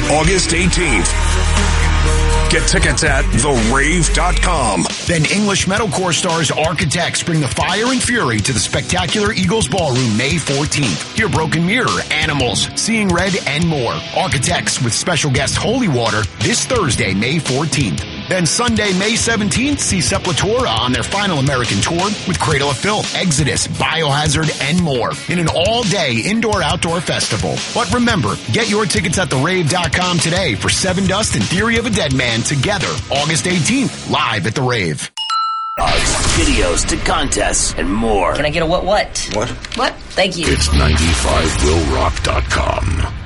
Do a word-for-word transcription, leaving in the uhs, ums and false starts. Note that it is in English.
August eighteenth. Get tickets at the rave dot com. Then English metalcore stars Architects bring the fire and fury to the spectacular Eagles Ballroom May fourteenth. Hear Broken Mirror, Animals, Seeing Red, and more. Architects with special guest Holy Water this Thursday, May fourteenth. Then Sunday, May seventeenth, see Sepultura on their final American tour with Cradle of Filth, Exodus, Biohazard, and more in an all-day indoor-outdoor festival. But remember, get your tickets at the rave dot com today for Seven Dust and Theory of a Dead Man together August eighteenth, live at the Rave. Videos to contests and more. Can I get a what what? What? What? Thank you. It's ninety-five will rock dot com.